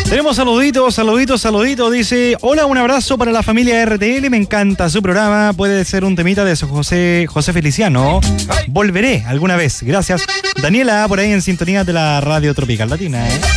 Tenemos saluditos. Dice: hola, un abrazo para la familia RTL. Me encanta su programa. Puede ser un temita de José Feliciano. Volveré alguna vez. Gracias. Daniela, por ahí en sintonía de la Radio Tropical Latina.